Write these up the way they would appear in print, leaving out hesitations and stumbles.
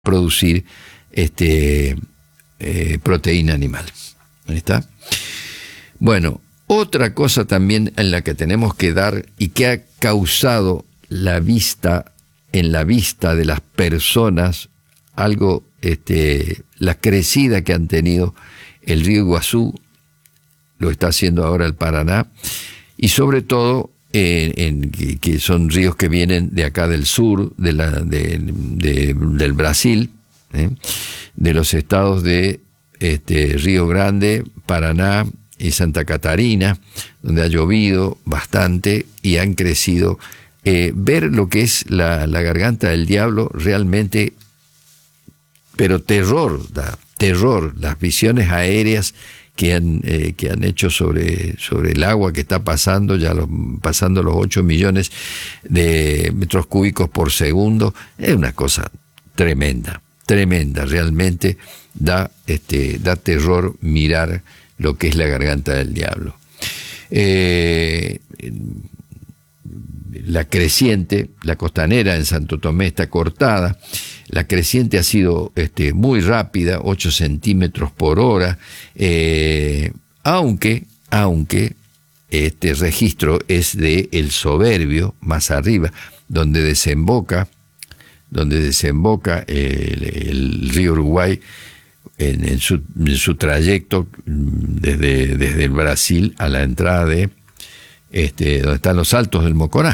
producir proteína animal. ¿Ahí está? Bueno, otra cosa también en la que tenemos que dar y que ha causado en la vista de las personas algo, la crecida que han tenido el río Iguazú, lo está haciendo ahora el Paraná, y sobre todo que son ríos que vienen de acá del sur, del Brasil, de los estados de Río Grande, Paraná y Santa Catarina, donde ha llovido bastante y han crecido. Ver lo que es la garganta del diablo realmente, pero terror, da terror, las visiones aéreas que han hecho sobre el agua que está pasando, pasando los 8 millones de metros cúbicos por segundo. Es una cosa tremenda, realmente da terror mirar lo que es la garganta del diablo. La creciente, la costanera en Santo Tomé está cortada. La creciente ha sido muy rápida, 8 centímetros por hora, aunque este registro es de El Soberbio, más arriba, donde desemboca el río Uruguay en su trayecto desde el Brasil a la entrada de donde están los Altos del Moconá.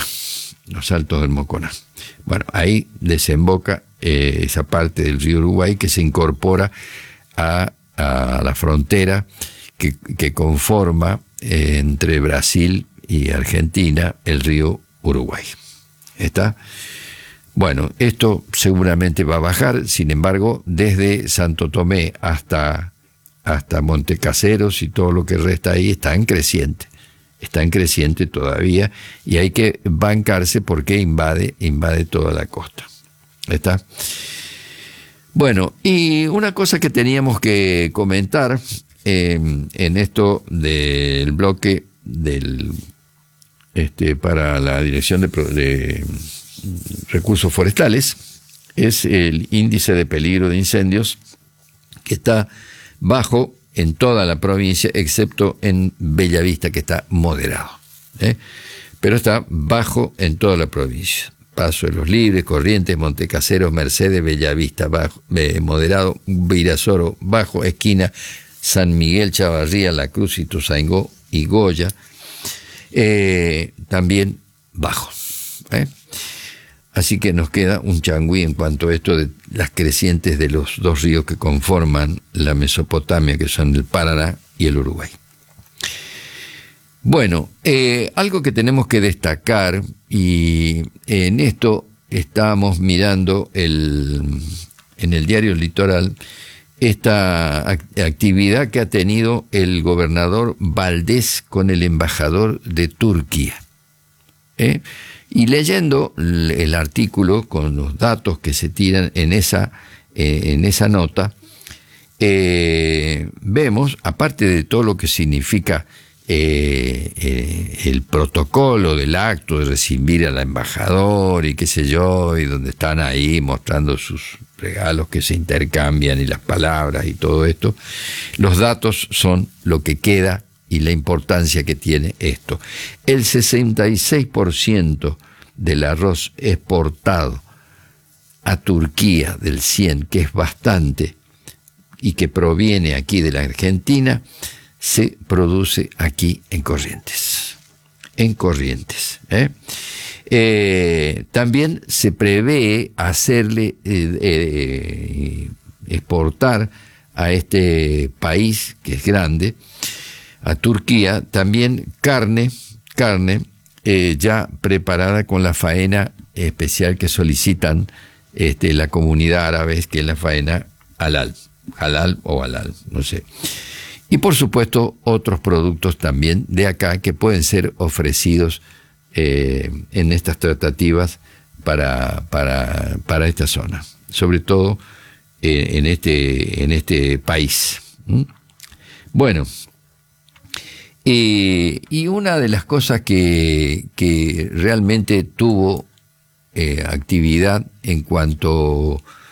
Bueno, ahí desemboca esa parte del río Uruguay que se incorpora a la frontera que conforma entre Brasil y Argentina el río Uruguay. ¿Está? Bueno, esto seguramente va a bajar, sin embargo, desde Santo Tomé hasta Montecaseros y todo lo que resta ahí está en creciente todavía, y hay que bancarse porque invade toda la costa. ¿Está? Bueno, y una cosa que teníamos que comentar en esto del bloque para la Dirección de Recursos Forestales es el índice de peligro de incendios, que está bajo en toda la provincia, excepto en Bellavista, que está moderado, pero está bajo en toda la provincia. Paso de los Libres, Corrientes, Montecaseros, Mercedes, Bellavista, bajo, moderado, Virasoro, bajo, esquina, San Miguel, Chavarría, La Cruz, Ituzaingó y Goya, también bajo. Así que nos queda un changüí en cuanto a esto de las crecientes de los dos ríos que conforman la Mesopotamia, que son el Paraná y el Uruguay. Bueno, algo que tenemos que destacar, y en esto estábamos mirando en el diario Litoral, esta actividad que ha tenido el gobernador Valdés con el embajador de Turquía. Y leyendo el artículo con los datos que se tiran en esa nota, vemos, aparte de todo lo que significa el protocolo del acto de recibir al embajador y qué sé yo, y donde están ahí mostrando sus regalos que se intercambian y las palabras y todo esto, los datos son lo que queda y la importancia que tiene esto. El 66% del arroz exportado a Turquía del 100, que es bastante, y que proviene aquí de la Argentina, se produce aquí en Corrientes. También se prevé hacerle exportar a este país, que es grande, a Turquía, también carne ya preparada con la faena especial que solicitan la comunidad árabe, que es la faena halal o halal, no sé. Y por supuesto otros productos también de acá que pueden ser ofrecidos en estas tratativas para esta zona, sobre todo en este país. Bueno, y una de las cosas que realmente tuvo actividad en cuanto